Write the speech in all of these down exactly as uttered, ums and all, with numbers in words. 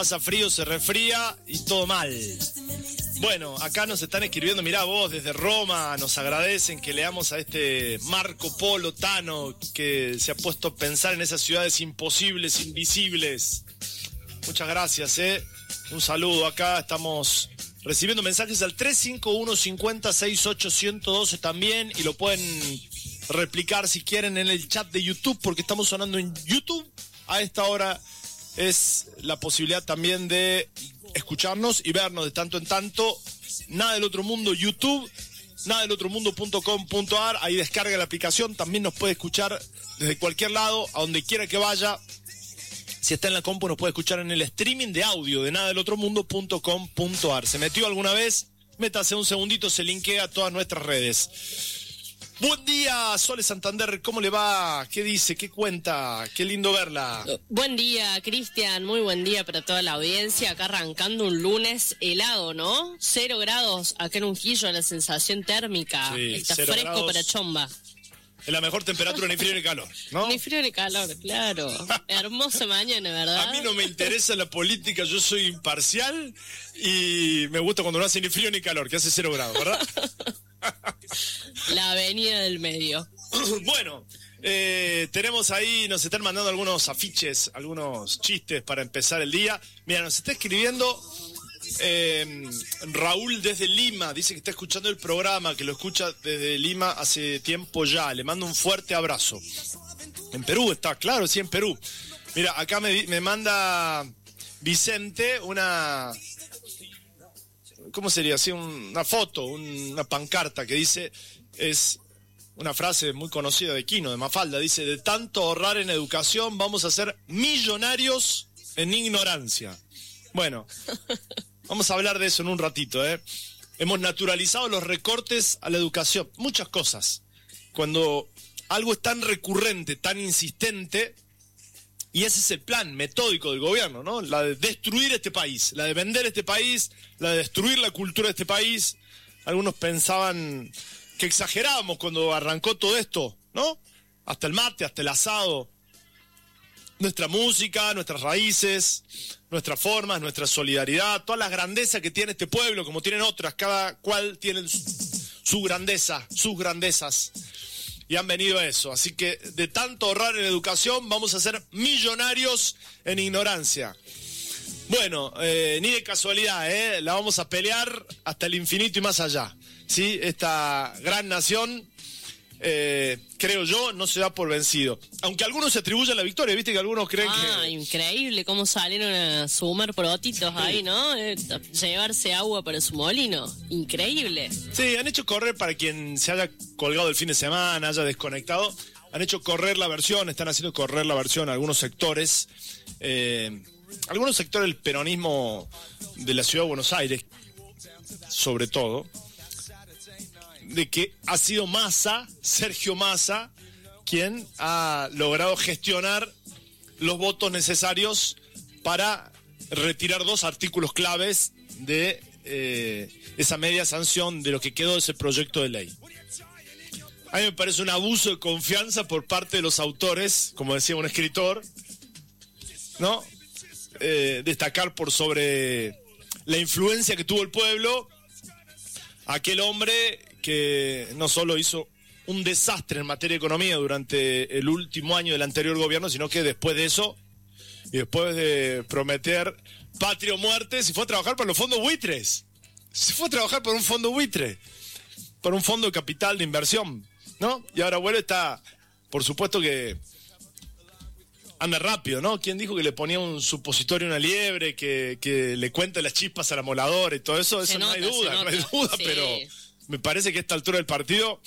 Pasa frío, se resfría y todo mal. Bueno, acá nos están escribiendo, mirá vos, desde Roma, nos agradecen que leamos a este Marco Polo Tano, que se ha puesto a pensar en esas ciudades imposibles, invisibles. Muchas gracias, eh. Un saludo acá, estamos recibiendo mensajes al tres cinco uno cinco cero seis ocho uno cero uno dos también, y lo pueden replicar si quieren en el chat de YouTube, porque estamos sonando en YouTube a esta hora. Es la posibilidad también de escucharnos y vernos de tanto en tanto. Nada del Otro Mundo YouTube, nada del otro mundo punto com punto a r, ahí descarga la aplicación, también nos puede escuchar desde cualquier lado, a donde quiera que vaya. Si está en la compu nos puede escuchar en el streaming de audio de nada del otro mundo punto com punto a r. ¿Se metió alguna vez? Métase un segundito, se linkea a todas nuestras redes. Buen día, Sole Santander, ¿cómo le va? ¿Qué dice? ¿Qué cuenta? Qué lindo verla. Buen día, Cristian, muy buen día para toda la audiencia. Acá arrancando un lunes helado, ¿no? Cero grados acá en Unquillo, la sensación térmica. Sí, está cero fresco grados. para chomba. Es la mejor temperatura, ni frío ni calor, ¿no? Ni frío ni calor, claro. Hermosa mañana, ¿verdad? A mí no me interesa la política, yo soy imparcial y me gusta cuando no hace ni frío ni calor, que hace cero grados, ¿verdad? La avenida del medio. Bueno, eh, tenemos ahí, nos están mandando algunos afiches, algunos chistes para empezar el día. Mira, nos está escribiendo eh, Raúl desde Lima, dice que está escuchando el programa, que lo escucha desde Lima hace tiempo ya. Le mando un fuerte abrazo. En Perú está, claro, sí, en Perú. Mira, acá me, me manda Vicente una... ¿Cómo sería? Así un, una foto, un, una pancarta que dice, es una frase muy conocida de Quino, de Mafalda, dice: de tanto ahorrar en educación vamos a ser millonarios en ignorancia. Bueno, vamos a hablar de eso en un ratito, ¿eh? Hemos naturalizado los recortes a la educación, muchas cosas. Cuando algo es tan recurrente, tan insistente, y ese es el plan metódico del gobierno, ¿no? La de destruir este país, la de vender este país, la de destruir la cultura de este país. Algunos pensaban que exagerábamos cuando arrancó todo esto, ¿no? Hasta el mate, hasta el asado. Nuestra música, nuestras raíces, nuestras formas, nuestra solidaridad, todas las grandezas que tiene este pueblo, como tienen otras, cada cual tiene su, su grandeza, sus grandezas. Y han venido a eso, así que de tanto ahorrar en educación vamos a ser millonarios en ignorancia. Bueno, eh, ni de casualidad, ¿eh? La vamos a pelear hasta el infinito y más allá, ¿sí? Esta gran nación, eh, creo yo, no se da por vencido. Aunque algunos se atribuyen la victoria, viste que algunos creen ah, que... increíble cómo salieron a sumar protitos ahí, ¿no? Eh, llevarse agua para su molino, increíble. Sí, han hecho correr, para quien se haya colgado el fin de semana, haya desconectado, han hecho correr la versión, están haciendo correr la versión algunos sectores, eh, algunos sectores del peronismo de la ciudad de Buenos Aires, sobre todo, de que ha sido Massa, Sergio Massa, quien ha logrado gestionar los votos necesarios para retirar dos artículos claves de eh, esa media sanción de lo que quedó de ese proyecto de ley. A mí me parece un abuso de confianza por parte de los autores, como decía un escritor, ¿no? Eh, destacar por sobre la influencia que tuvo el pueblo aquel hombre que no solo hizo un desastre en materia de economía durante el último año del anterior gobierno, sino que después de eso, y después de prometer patria o muerte, se fue a trabajar por los fondos buitres. Se fue a trabajar por un fondo buitre, por un fondo de capital de inversión, ¿no? Y ahora vuelve, está, por supuesto que anda rápido, ¿no? ¿Quién dijo que le ponía un supositorio a una liebre, que, que le cuenta las chispas a la moladora y todo eso? Eso no hay duda, no hay duda, sí. Pero me parece que a esta altura del partido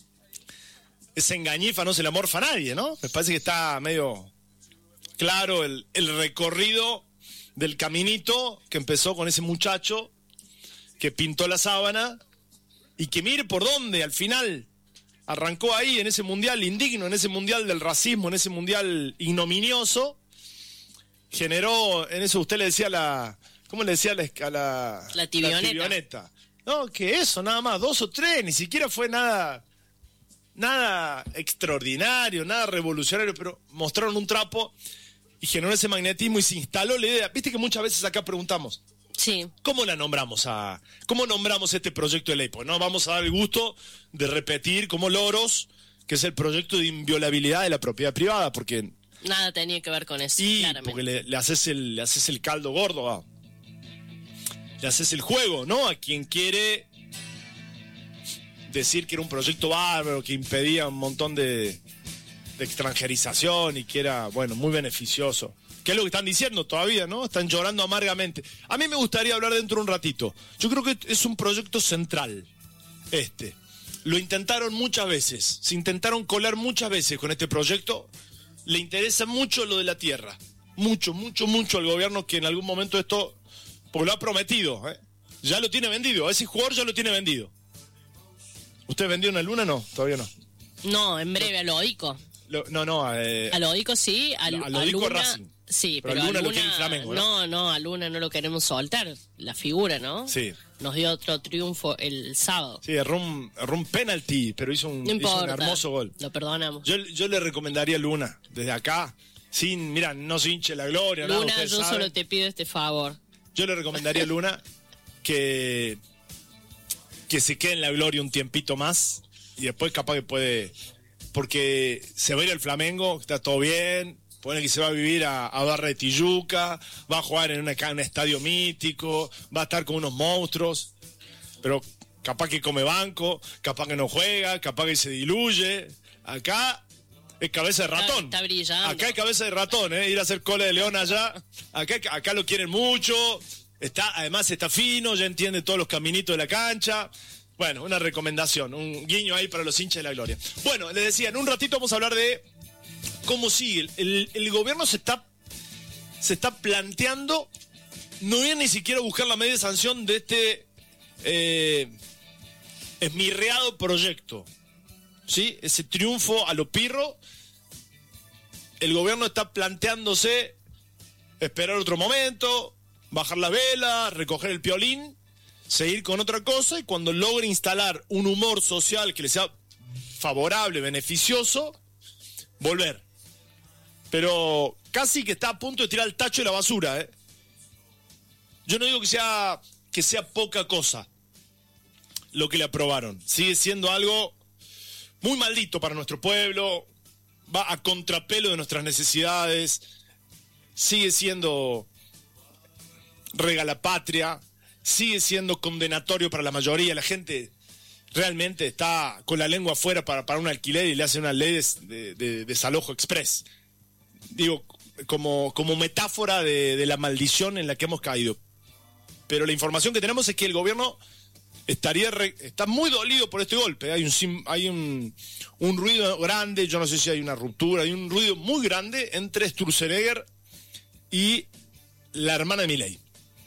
esa engañifa no se la morfa a nadie, ¿no? Me parece que está medio claro el, el recorrido del caminito que empezó con ese muchacho que pintó la sábana y que mire por dónde al final arrancó ahí, en ese mundial indigno, en ese mundial del racismo, en ese mundial ignominioso, generó, en eso usted le decía la, ¿cómo le decía la, a la, la tibioneta? La tibioneta. No, que eso, nada más, dos o tres, ni siquiera fue nada, nada extraordinario, nada revolucionario, pero mostraron un trapo y generó ese magnetismo y se instaló la idea. Viste que muchas veces acá preguntamos, Sí. ¿cómo la nombramos a, cómo nombramos este proyecto de ley? Pues no vamos a dar el gusto de repetir como loros que es el proyecto de inviolabilidad de la propiedad privada, porque Nada tenía que ver con eso, y claramente. porque le, le haces el, le haces el caldo gordo, a, le haces el juego, ¿no? A quien quiere decir que era un proyecto bárbaro, que impedía un montón de, de extranjerización y que era, bueno, muy beneficioso. ¿Qué es lo que están diciendo todavía, no? Están llorando amargamente. A mí me gustaría hablar dentro de un ratito. Yo creo que es un proyecto central, este. Lo intentaron muchas veces, se intentaron colar muchas veces con este proyecto. Le interesa mucho lo de la tierra. Mucho, mucho, mucho al gobierno que en algún momento esto, porque lo ha prometido, ¿eh? Ya lo tiene vendido, ese jugador ya lo tiene vendido. ¿Usted vendió una luna? No, todavía no. No, en breve, a lo Odico. Lo, no, no. Eh, A lo Odico sí, a, a lo a Odico Luna... Racing. Sí, Pero pero, a Luna a lo Luna, quiere el Flamengo, ¿no? no, no, a Luna no lo queremos soltar, la figura, ¿no? Sí. Nos dio otro triunfo el sábado. Sí, erró un, erró un penalti, pero hizo un, No hizo importa, un hermoso gol. lo perdonamos. Yo, yo le recomendaría a Luna, desde acá, sin, mira, no se hinche la gloria, nada, Luna, ustedes yo saben. solo te pido este favor. Yo le recomendaría a Luna que, que se quede en la gloria un tiempito más y después capaz que puede, porque se va a ir al Flamengo, está todo bien, pone que se va a vivir a, a Barra de Tijuca, va a jugar en una, un estadio mítico, va a estar con unos monstruos, pero capaz que come banco, capaz que no juega, capaz que se diluye. Acá es cabeza de ratón. Está, está brillando. Acá hay cabeza de ratón, ¿eh? Ir a hacer cola de león allá. Acá, acá lo quieren mucho. Está, además está fino, ya entiende todos los caminitos de la cancha. Bueno, una recomendación, un guiño ahí para los hinchas de la gloria. Bueno, les decía, en un ratito vamos a hablar de cómo sigue. El, el gobierno se está, se está planteando, no viene ni siquiera a buscar la media sanción de este eh, esmirreado proyecto. ¿Sí? Ese triunfo a lo pirro. El gobierno está planteándose esperar otro momento, bajar la vela, recoger el piolín, seguir con otra cosa y cuando logre instalar un humor social que le sea favorable, beneficioso, volver. Pero casi que está a punto de tirar el tacho de la basura, ¿eh? Yo no digo que sea, que sea poca cosa lo que le aprobaron. Sigue siendo algo muy maldito para nuestro pueblo, va a contrapelo de nuestras necesidades, sigue siendo regalapatria, sigue siendo condenatorio para la mayoría. La gente realmente está con la lengua afuera para, para un alquiler y le hacen una ley de, de desalojo express. Digo, como, como metáfora de, de la maldición en la que hemos caído. Pero la información que tenemos es que el gobierno estaría re, está muy dolido por este golpe. Hay un hay un, un ruido grande, yo no sé si hay una ruptura, hay un ruido muy grande entre Sturzenegger y la hermana de Milei,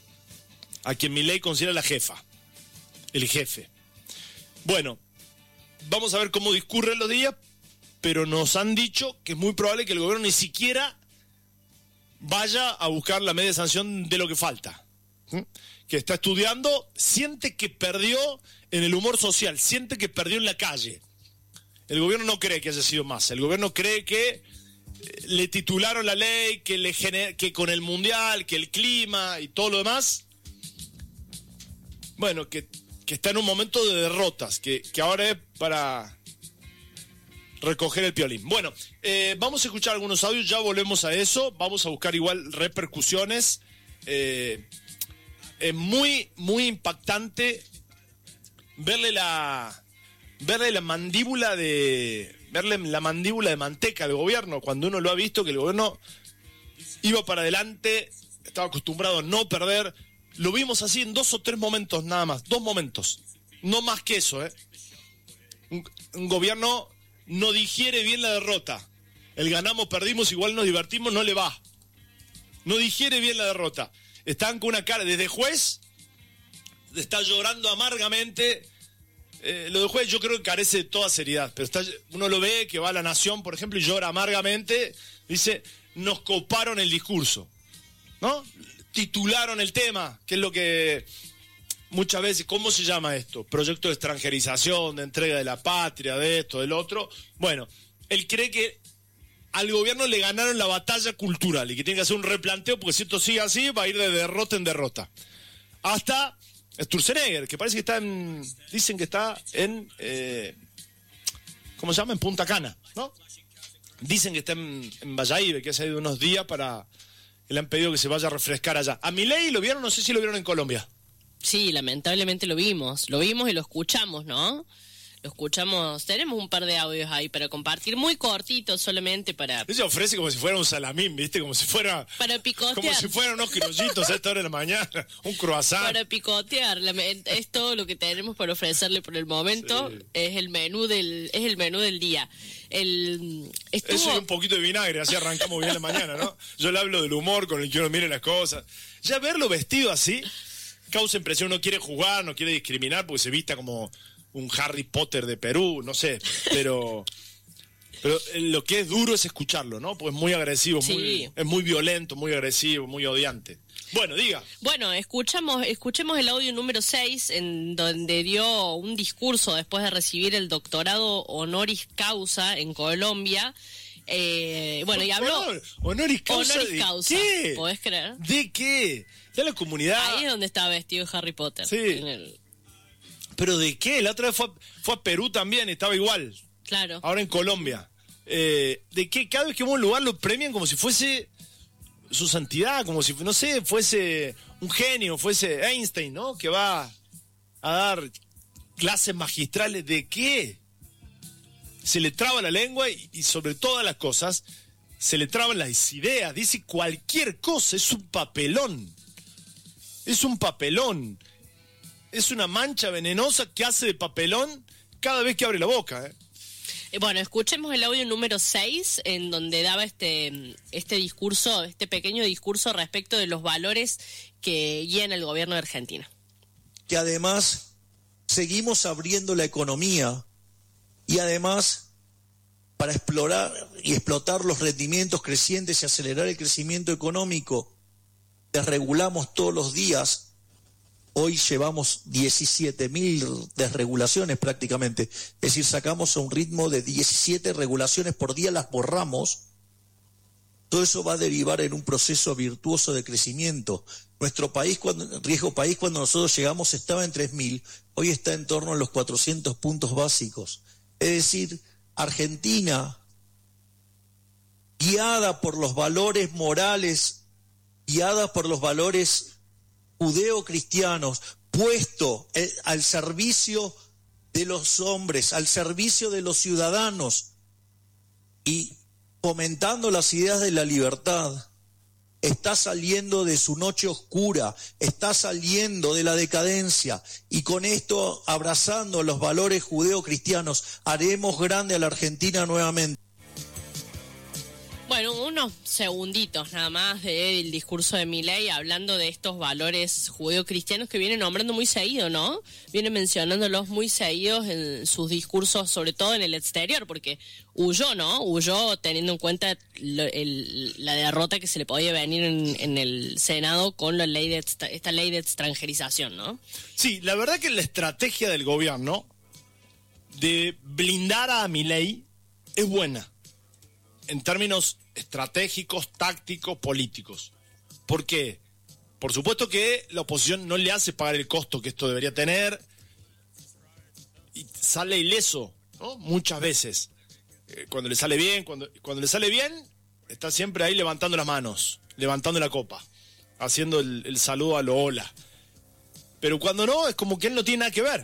a quien Milei considera la jefa, el jefe. Bueno, vamos a ver cómo discurren los días, pero nos han dicho que es muy probable que el gobierno ni siquiera vaya a buscar la media sanción de lo que falta. ¿Sí? Que está estudiando, siente que perdió en el humor social, siente que perdió en la calle. El gobierno no cree que haya sido más, el gobierno cree que le titularon la ley, que, le gener- que con el mundial, que el clima y todo lo demás, bueno, que, que está en un momento de derrotas, que, que ahora es para recoger el piolín. Bueno, eh, vamos a escuchar algunos audios, ya volvemos a eso, vamos a buscar igual repercusiones. Eh, es muy, muy impactante verle la verle la mandíbula de verle la mandíbula de manteca al gobierno, cuando uno lo ha visto que el gobierno iba para adelante, estaba acostumbrado a no perder. Lo vimos así en dos o tres momentos nada más, dos momentos, no más que eso, ¿eh? Un, un gobierno no digiere bien la derrota. El ganamos, perdimos, igual nos divertimos, no le va. No digiere bien la derrota. Están con una cara, desde juez, está llorando amargamente. Eh, lo de juez yo creo que carece de toda seriedad, pero está, uno lo ve que va a La Nación, por ejemplo, y llora amargamente, dice, nos coparon el discurso, ¿no? Titularon el tema, que es lo que muchas veces, ¿cómo se llama esto? Proyecto de extranjerización, de entrega de la patria, de esto, del otro. Bueno, él cree que al gobierno le ganaron la batalla cultural y que tiene que hacer un replanteo porque si esto sigue así va a ir de derrota en derrota. Hasta Sturzenegger, que parece que está en, dicen que está en, eh, ¿cómo se llama? En Punta Cana, ¿no? Dicen que está en, en Valladolid, que hace ido unos días para, le han pedido que se vaya a refrescar allá. A Milei lo vieron, no sé si lo vieron en Colombia. Sí, lamentablemente lo vimos, lo vimos y lo escuchamos, ¿no? Lo escuchamos, tenemos un par de audios ahí para compartir, muy cortitos solamente para... Ella ofrece como si fuera un salamín, ¿viste? Como si fuera... Para picotear. Como si fueran unos criollitos a esta hora de la mañana, un croissant. Para picotear, es todo lo que tenemos para ofrecerle por el momento, sí. es el menú del es el menú del día. El, estuvo... Eso y un poquito de vinagre, así arrancamos bien la mañana, ¿no? Yo le hablo del humor con el que uno mire las cosas. Ya verlo vestido así causa impresión, no quiere jugar, no quiere discriminar porque se vista como... un Harry Potter de Perú, no sé, pero pero lo que es duro es escucharlo, ¿no? Porque es muy agresivo, sí. muy, es muy violento, muy agresivo, muy odiante. Bueno, diga. Bueno, escuchamos, escuchemos el audio número seis, en donde dio un discurso después de recibir el doctorado honoris causa en Colombia. Eh, bueno, y habló... Honor, honoris causa, honoris ¿de causa, qué? ¿podés creer? ¿De qué? De la comunidad. Ahí es donde estaba vestido Harry Potter. Sí. En el... ¿Pero de qué? La otra vez fue, fue a Perú también, estaba igual. Claro. Ahora en Colombia. Eh, ¿De qué? Cada vez que va a un lugar lo premian como si fuese su santidad, como si, no sé, fuese un genio, fuese Einstein, ¿no? Que va a dar clases magistrales. ¿De qué? Se le traba la lengua y, y sobre todas las cosas se le traban las ideas. Dice cualquier cosa, es un papelón. Es un papelón. Es una mancha venenosa que hace de papelón cada vez que abre la boca. ¿eh? Eh, bueno, escuchemos el audio número seis, en donde daba este, este discurso, este pequeño discurso respecto de los valores que guían el gobierno de Argentina. Que además seguimos abriendo la economía y además para explorar y explotar los rendimientos crecientes y acelerar el crecimiento económico, desregulamos todos los días. Hoy llevamos diecisiete mil desregulaciones prácticamente, es decir, sacamos a un ritmo de diecisiete regulaciones por día, las borramos. Todo eso va a derivar en un proceso virtuoso de crecimiento. Nuestro país, cuando, riesgo país, cuando nosotros llegamos estaba en tres mil, hoy está en torno a los cuatrocientos puntos básicos. Es decir, Argentina, guiada por los valores morales, guiada por los valores judeocristianos, puesto eh, al servicio de los hombres, al servicio de los ciudadanos y fomentando las ideas de la libertad, está saliendo de su noche oscura, está saliendo de la decadencia y con esto, abrazando los valores judeocristianos, haremos grande a la Argentina nuevamente. Bueno, unos segunditos nada más del discurso de Milei hablando de estos valores judeocristianos que viene nombrando muy seguido, ¿no? Viene mencionándolos muy seguidos en sus discursos, sobre todo en el exterior, porque huyó, ¿no? Huyó teniendo en cuenta lo, el, la derrota que se le podía venir en, en el Senado con la ley de esta, esta ley de extranjerización, ¿no? Sí, la verdad que la estrategia del gobierno de blindar a Milei es buena. En términos estratégicos, tácticos, políticos. ¿Por qué? Por supuesto que la oposición no le hace pagar el costo que esto debería tener y sale ileso, ¿no? Muchas veces. Eh, cuando le sale bien, cuando, cuando le sale bien, está siempre ahí levantando las manos, levantando la copa, haciendo el, el saludo a lo hola. Pero cuando no, es como que él no tiene nada que ver.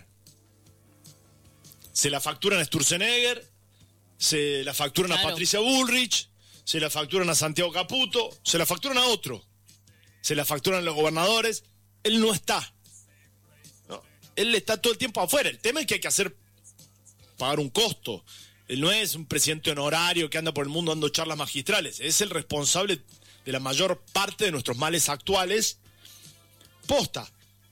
Se la facturan a Sturzenegger, se la facturan claro. a Patricia Bullrich, se la facturan a Santiago Caputo, se la facturan a otro, se la facturan a los gobernadores. Él no está, ¿no? Él está todo el tiempo afuera. El tema es que hay que hacer pagar un costo. Él no es un presidente honorario que anda por el mundo dando charlas magistrales. Es el responsable de la mayor parte de nuestros males actuales. Posta.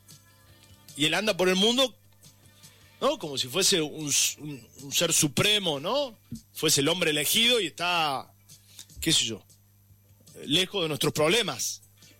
Y él anda por el mundo, ¿no? Como si fuese un, un, un ser supremo, ¿no? Fuese el hombre elegido y está, qué sé yo, lejos de nuestros problemas.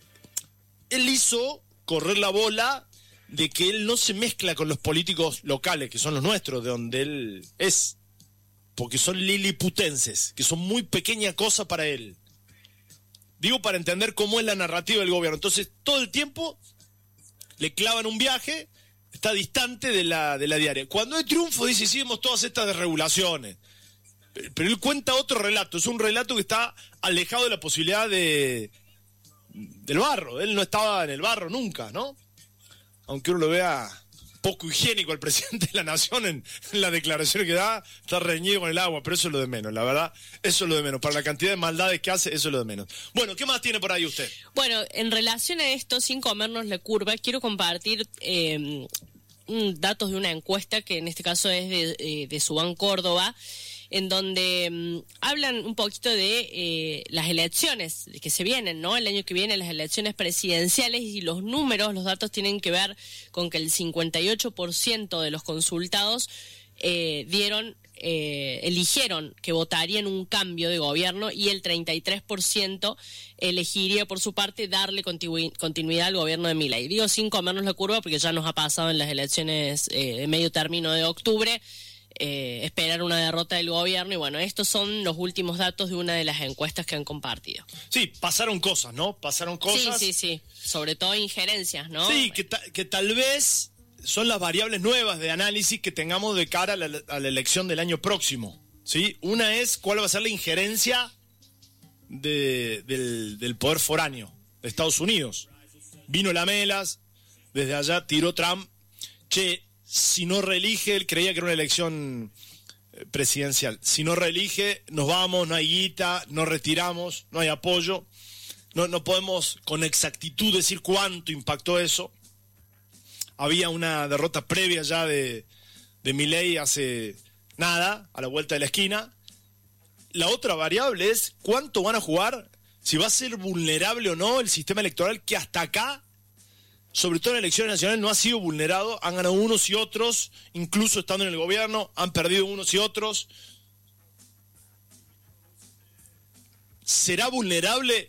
Él hizo correr la bola de que él no se mezcla con los políticos locales, que son los nuestros, de donde él es. porque son liliputenses, que son muy pequeña cosa para él. Digo, para entender cómo es la narrativa del gobierno. Entonces, todo el tiempo le clavan un viaje, está distante de la, de la diaria. Cuando hay triunfo, dice, hicimos todas estas desregulaciones. Pero él cuenta otro relato, es un relato que está alejado de la posibilidad de del barro. Él no estaba en el barro nunca, ¿no? Aunque uno lo vea poco higiénico al presidente de la nación en, en las declaraciones que da, está reñido con el agua, pero eso es lo de menos, la verdad, eso es lo de menos. Para la cantidad de maldades que hace, eso es lo de menos. Bueno, ¿qué más tiene por ahí usted? Bueno, en relación a esto, sin comernos la curva, quiero compartir eh, datos de una encuesta que en este caso es de, eh, de Subán Córdoba, en donde um, hablan un poquito de eh, las elecciones que se vienen, ¿no? El año que viene las elecciones presidenciales, y los números, los datos tienen que ver con que el cincuenta y ocho por ciento de los consultados eh, dieron, eh, eligieron que votarían un cambio de gobierno, y el treinta y tres por ciento elegiría por su parte darle continu- continuidad al gobierno de Milei. Digo sin comernos la curva porque ya nos ha pasado en las elecciones eh, de medio término de octubre. Eh, esperar una derrota del gobierno, y bueno, estos son los últimos datos de una de las encuestas que han compartido. Sí, pasaron cosas, ¿no? Pasaron cosas. Sí, sí, sí, sobre todo injerencias, ¿no? Sí, que, ta- que tal vez son las variables nuevas de análisis que tengamos de cara a la, a la elección del año próximo, ¿sí? Una es cuál va a ser la injerencia de, del, del poder foráneo de Estados Unidos. Vino Lamelas, desde allá tiró Trump, che, si no reelige, él creía que era una elección presidencial. Si no reelige, nos vamos, no hay guita, nos retiramos, no hay apoyo. No, no podemos con exactitud decir cuánto impactó eso. Había una derrota previa ya de, de Milei hace nada, a la vuelta de la esquina. La otra variable es cuánto van a jugar, si va a ser vulnerable o no el sistema electoral, que hasta acá, sobre todo en elecciones nacionales, no ha sido vulnerado. Han ganado unos y otros, incluso estando en el gobierno, han perdido unos y otros. ¿Será vulnerable?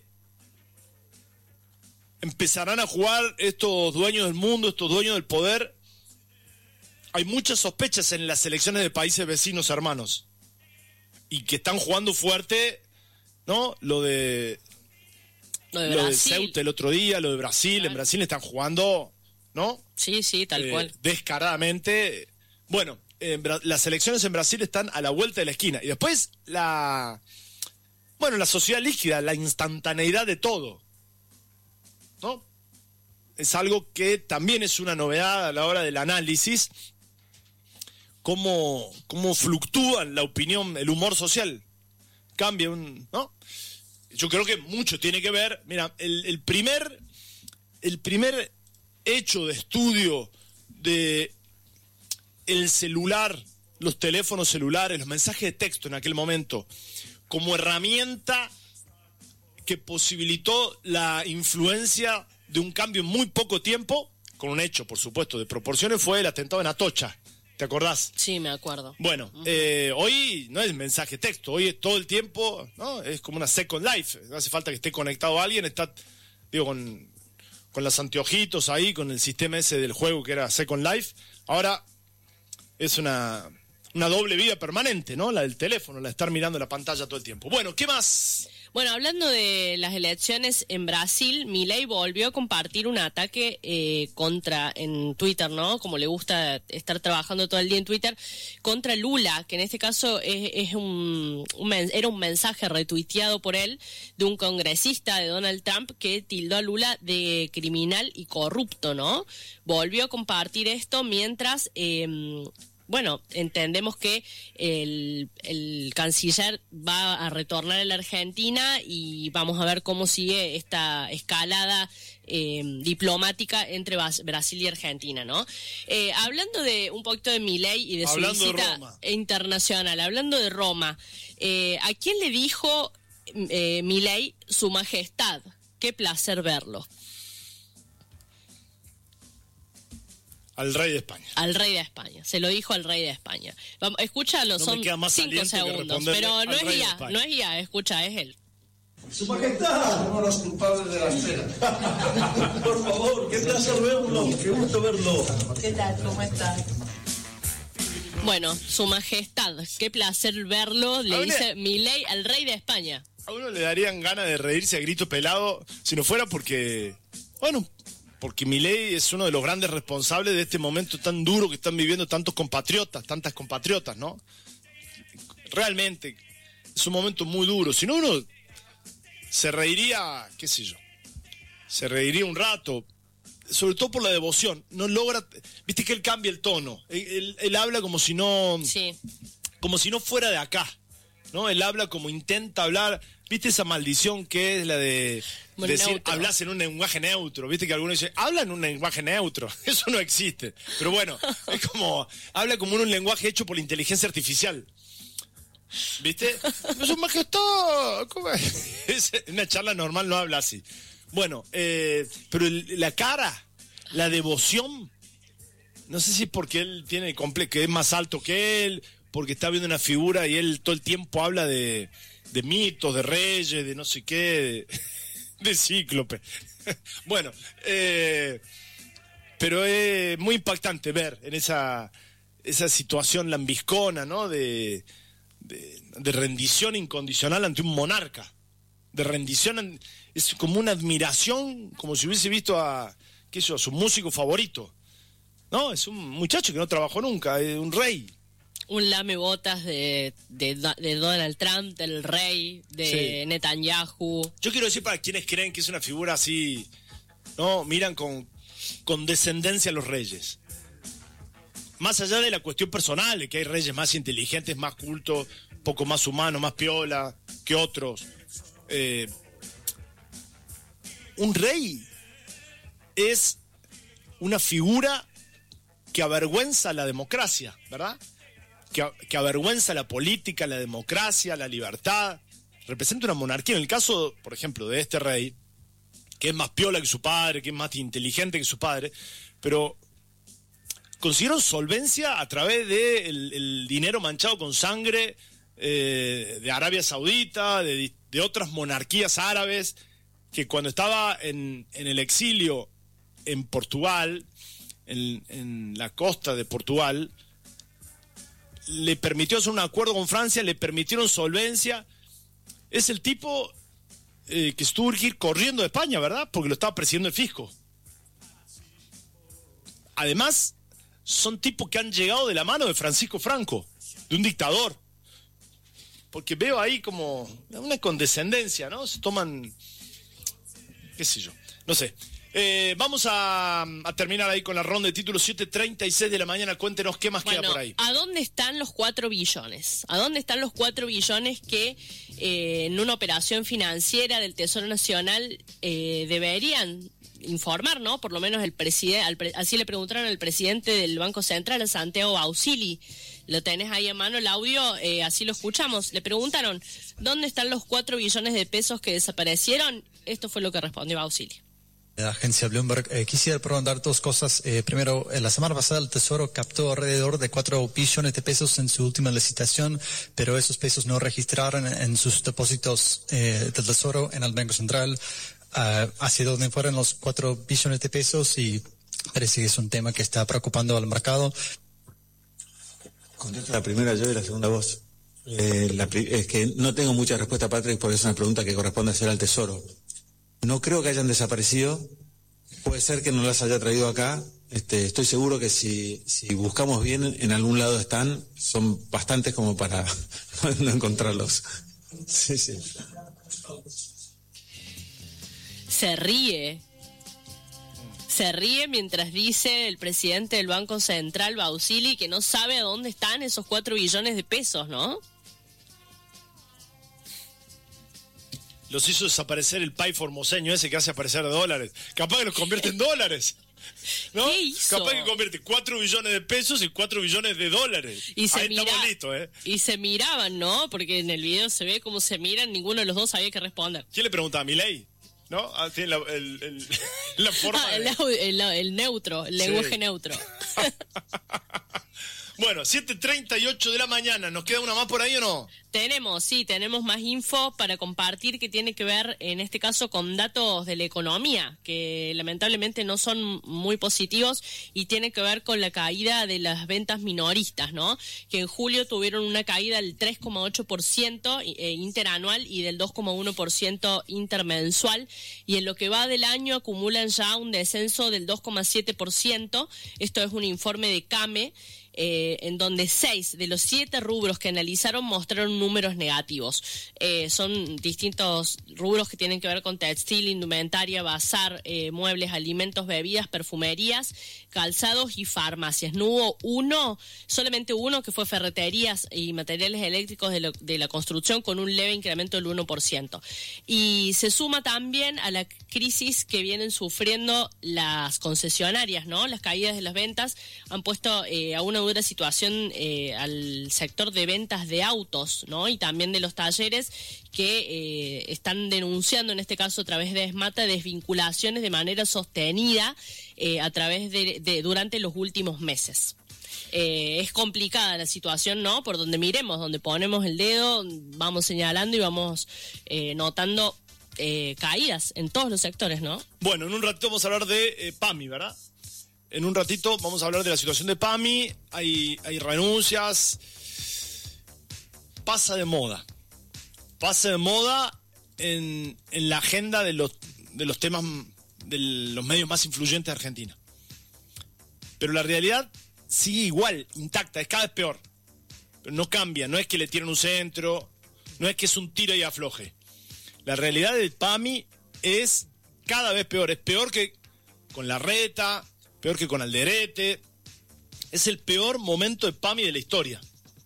¿Empezarán a jugar estos dueños del mundo, estos dueños del poder? Hay muchas sospechas en las elecciones de países vecinos, hermanos, y que están jugando fuerte, ¿no? Lo de... Lo de, lo de Ceuta el otro día, lo de Brasil, claro. En Brasil están jugando, ¿no? Sí, sí, tal eh, cual. Descaradamente. Bueno, eh, las elecciones en Brasil están a la vuelta de la esquina. Y después la, bueno, la sociedad líquida, la instantaneidad de todo, ¿no? Es algo que también es una novedad a la hora del análisis, cómo, cómo fluctúa la opinión, el humor social. Cambia un, ¿no? Yo creo que mucho tiene que ver. Mira, el, el primer el primer hecho de estudio de el celular, los teléfonos celulares, los mensajes de texto en aquel momento, como herramienta que posibilitó la influencia de un cambio en muy poco tiempo, con un hecho, por supuesto, de proporciones, fue el atentado en Atocha. ¿Te acordás? Sí, me acuerdo. Bueno, uh-huh. eh, hoy no es mensaje texto, hoy es todo el tiempo, ¿no? Es como una Second Life. No hace falta que esté conectado a alguien, está, digo, con, con los anteojitos ahí, con el sistema ese del juego que era Second Life. Ahora es una, una doble vida permanente, ¿no? La del teléfono, la de estar mirando la pantalla todo el tiempo. Bueno, ¿qué más? Bueno, hablando de las elecciones en Brasil, Milei volvió a compartir un ataque eh, contra, en Twitter, ¿no? Como le gusta estar trabajando todo el día en Twitter, contra Lula, que en este caso es, es un, un era un mensaje retuiteado por él de un congresista de Donald Trump que tildó a Lula de criminal y corrupto, ¿no? Volvió a compartir esto mientras... Eh, Bueno, entendemos que el, el canciller va a retornar a la Argentina y vamos a ver cómo sigue esta escalada eh, diplomática entre Brasil y Argentina, ¿no? Eh, hablando de un poquito de Milei y de hablando su visita de internacional, hablando de Roma, eh, ¿a quién le dijo eh, Milei su majestad? Qué placer verlo. Al rey de España. Al rey de España. Se lo dijo al rey de España. Vamos, escúchalo, no son cinco segundos. Pero no es guía, no es guía, escucha, es él. Su majestad. Somos los culpables de la espera. Por favor, qué placer verlo, qué gusto verlo. ¿Qué tal? ¿Cómo estás? Bueno, su majestad, qué placer verlo, le Ahora- dice Milei al rey de España. A uno le darían ganas de reírse a grito pelado si no fuera porque, bueno, porque Milei es uno de los grandes responsables de este momento tan duro que están viviendo tantos compatriotas, tantas compatriotas, ¿no? Realmente, es un momento muy duro. Si no, uno se reiría, qué sé yo, se reiría un rato, sobre todo por la devoción. No logra, viste que él cambia el tono, él, él- él habla como si no, Sí. como si no fuera de acá, ¿no? Él habla como intenta hablar, viste esa maldición que es la de Muy decir, neutro. hablas en un lenguaje neutro, viste que algunos dicen, habla en un lenguaje neutro, eso no existe, pero bueno, es como, habla como en un lenguaje hecho por la inteligencia artificial. ¿Viste? Pero su majestad, ¿cómo es? Es una charla normal no habla así. Bueno, eh, pero el- la cara, la devoción, no sé si es porque él tiene comple que es más alto que él, porque está viendo una figura y él todo el tiempo habla de, de mitos, de reyes, de no sé qué, de, de cíclope. Bueno, eh, pero es muy impactante ver en esa, esa situación lambiscona, ¿no? De, de, de rendición incondicional ante un monarca. De rendición, an- es como una admiración, como si hubiese visto a, qué sé yo, a su músico favorito. No, es un muchacho que no trabajó nunca, es un rey. Un lamebotas de, de, de Donald Trump, del rey, de Sí. Netanyahu. Yo quiero decir para quienes creen que es una figura así, ¿no? Miran con, con descendencia a los reyes. Más allá de la cuestión personal, de que hay reyes más inteligentes, más cultos, un poco más humanos, más piola que otros. Eh, un rey es una figura que avergüenza la democracia, ¿verdad? Que, que avergüenza la política, la democracia, la libertad. Representa una monarquía. En el caso, por ejemplo, de este rey, que es más piola que su padre, que es más inteligente que su padre, pero consiguieron solvencia a través del el dinero manchado con sangre eh, de Arabia Saudita, de, de otras monarquías árabes, que cuando estaba en, en el exilio en Portugal, en, en la costa de Portugal, le permitió hacer un acuerdo con Francia, le permitieron solvencia. Es el tipo eh, que estuvo que ir corriendo de España, ¿verdad? Porque lo estaba presidiendo el fisco. Además, son tipos que han llegado de la mano de Francisco Franco, de un dictador. Porque veo ahí como una condescendencia, ¿no? Se toman, qué sé yo, no sé. Eh, vamos a, a terminar ahí con la ronda de títulos, siete treinta y seis de la mañana. Cuéntenos qué más Bueno, queda por ahí. ¿a dónde están los cuatro billones? ¿A dónde están los cuatro billones que eh, en una operación financiera del Tesoro Nacional eh, deberían informar, ¿no? Por lo menos el presidente, pre así le preguntaron al presidente del Banco Central, a Santiago Bausili. Lo tenés ahí en mano el audio, eh, así lo escuchamos. Le preguntaron, ¿dónde están los cuatro billones de pesos que desaparecieron? Esto fue lo que respondió Bausili. La agencia Bloomberg, eh, quisiera preguntar dos cosas. Eh, primero, en la semana pasada el Tesoro captó alrededor de cuatro billones de pesos en su última licitación, pero esos pesos no registraron en, en sus depósitos eh, del Tesoro en el Banco Central. Uh, ¿Hacia dónde fueron los cuatro billones de pesos? Y parece que es un tema que está preocupando al mercado. Contesto la primera yo y la segunda vos. Eh, la pri- es que no tengo mucha respuesta, Patrick, porque es una pregunta que corresponde hacer al Tesoro. No creo que hayan desaparecido. Puede ser que no las haya traído acá. Este, estoy seguro que si, si buscamos bien, en algún lado están. Son bastantes como para no encontrarlos. Sí, sí. Se ríe. Se ríe mientras dice el presidente del Banco Central, Bausili, que no sabe a dónde están esos cuatro billones de pesos, ¿no? Los hizo desaparecer el pay formoseño ese que hace aparecer dólares. Capaz que los convierte en dólares. ¿No? ¿Qué hizo? Capaz que convierte cuatro billones de pesos y cuatro billones de dólares. Y se, Ahí mira, estamos listos, ¿eh? y se miraban, ¿no? Porque en el video se ve cómo se miran, ninguno de los dos sabía qué responder. ¿Quién le preguntaba? ¿A Milei? ¿No? Ah, tiene la, el, el- la forma Ah, el, de... au- el- el neutro, el lenguaje Sí. neutro. Bueno, siete treinta y ocho de la mañana. ¿Nos queda una más por ahí o no? Tenemos, sí, tenemos más info para compartir que tiene que ver, en este caso, con datos de la economía, que lamentablemente no son muy positivos y tiene que ver con la caída de las ventas minoristas, ¿no? Que en julio tuvieron una caída del tres coma ocho por ciento eh, interanual y del dos coma uno por ciento intermensual, y en lo que va del año acumulan ya un descenso del dos coma siete por ciento. Esto es un informe de CAME, Eh, en donde seis de los siete rubros que analizaron mostraron números negativos. Eh, son distintos rubros que tienen que ver con textil, indumentaria, bazar, eh, muebles, alimentos, bebidas, perfumerías, calzados y farmacias. No hubo uno, solamente uno, que fue ferreterías y materiales eléctricos de, lo, de la construcción, con un leve incremento del uno por ciento. Y se suma también a la crisis que vienen sufriendo las concesionarias, ¿no? Las caídas de las ventas han puesto eh, a una dura situación eh, al sector de ventas de autos, ¿no? Y también de los talleres, que eh, están denunciando, en este caso a través de ESMATA, desvinculaciones de manera sostenida eh, a través de, de durante los últimos meses. Eh, es complicada la situación, ¿no? Por donde miremos, donde ponemos el dedo, vamos señalando y vamos eh, notando eh, caídas en todos los sectores, ¿no? Bueno, en un ratito vamos a hablar de eh, PAMI, ¿verdad? En un ratito vamos a hablar de la situación de PAMI. Hay, hay renuncias. Pasa de moda. Pasa de moda en, en la agenda de los, de los temas de los medios más influyentes de Argentina. Pero la realidad sigue igual, intacta, es cada vez peor. Pero no cambia, no es que le tiren un centro, no es que es un tiro y afloje. La realidad del PAMI es cada vez peor. Es peor que con Larreta, peor que con Alderete. Es el peor momento de PAMI de la historia.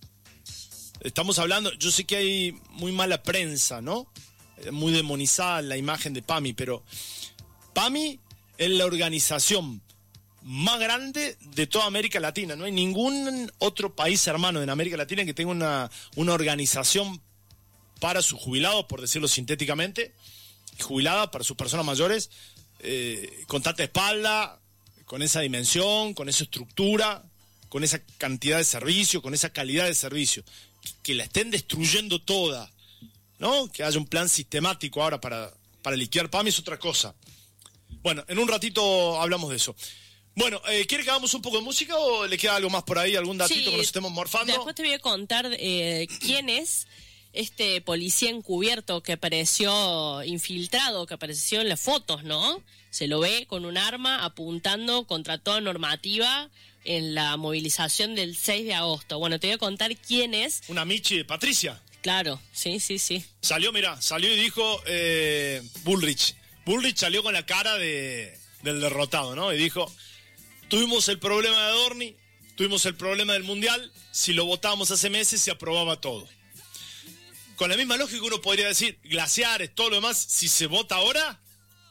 Estamos hablando, yo sé que hay muy mala prensa, ¿no? Muy demonizada la imagen de PAMI, pero PAMI es la organización más grande de toda América Latina. No hay ningún otro país hermano en América Latina que tenga una, una organización para sus jubilados, por decirlo sintéticamente, y jubiladas para sus personas mayores, eh, con tanta espalda, con esa dimensión, con esa estructura, con esa cantidad de servicio, con esa calidad de servicio. Que, que la estén destruyendo toda, ¿no? Que haya un plan sistemático ahora para, para liquidar PAMI es otra cosa. Bueno, en un ratito hablamos de eso. Bueno, eh, ¿quiere que hagamos un poco de música o le queda algo más por ahí, algún datito Sí, que nos estemos morfando? Después te voy a contar eh, quién es este policía encubierto que apareció infiltrado, que apareció en las fotos, ¿no? Se lo ve con un arma apuntando contra toda normativa en la movilización del seis de agosto. Bueno, te voy a contar quién es. Una Michi de Patricia. Claro, sí, sí, sí. Salió, mira, salió y dijo eh, Bullrich. Bullrich salió con la cara de, del derrotado, ¿no? Y dijo, tuvimos el problema de Adorni, tuvimos el problema del Mundial, si lo votábamos hace meses se aprobaba todo. Con la misma lógica uno podría decir, glaciares, todo lo demás, si se vota ahora,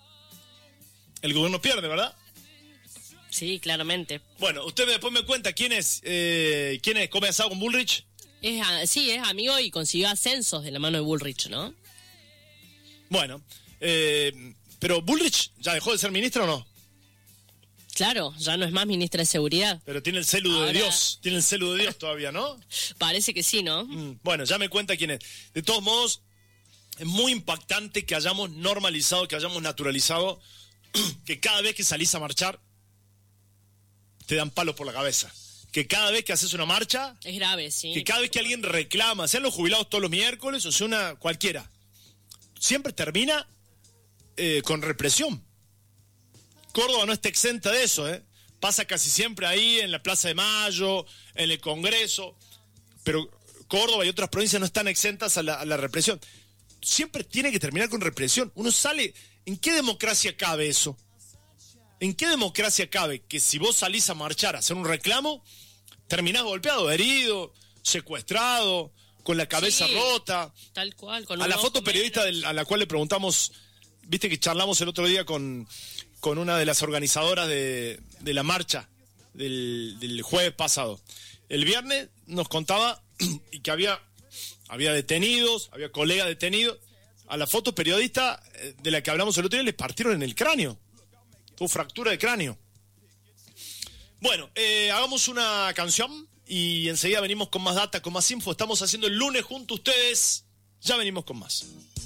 el gobierno pierde, ¿verdad? Sí, claramente. Bueno, usted después me cuenta quién es, eh, quién es, come asado con Bullrich. Es, a- sí, es amigo y consiguió ascensos de la mano de Bullrich, ¿no? Bueno, eh, pero Bullrich ya dejó de ser ministro o no? Claro, ya no es más ministra de Seguridad. Pero tiene el celu de Ahora- Dios, tiene el celu de Dios todavía, ¿no? Parece que sí, ¿no? Mm, Bueno, ya me cuenta quién es. De todos modos, es muy impactante que hayamos normalizado, que hayamos naturalizado que cada vez que salís a marchar te dan palos por la cabeza. Que cada vez que haces una marcha, Es grave, sí. que cada vez que alguien reclama, sean los jubilados todos los miércoles o sea una cualquiera, siempre termina eh, con represión. Córdoba no está exenta de eso, ¿eh? Pasa casi siempre ahí en la Plaza de Mayo, en el Congreso, pero Córdoba y otras provincias no están exentas a la, a la represión. Siempre tiene que terminar con represión. Uno sale, ¿en qué democracia cabe eso? ¿En qué democracia cabe que si vos salís a marchar, a hacer un reclamo, terminás golpeado, herido, secuestrado, con la cabeza Sí, rota? Tal cual. Con A un la ojo foto periodista menos. del- a la cual le preguntamos, viste que charlamos el otro día con, con una de las organizadoras de, de la marcha del, del jueves pasado. El viernes nos contaba y que había, había detenidos, había colegas detenidos. A la foto periodista eh, de la que hablamos el otro día les partieron en el cráneo. Tuvo fractura de cráneo. Bueno, eh, hagamos una canción y enseguida venimos con más data, con más info. Estamos haciendo el lunes junto a ustedes. Ya venimos con más.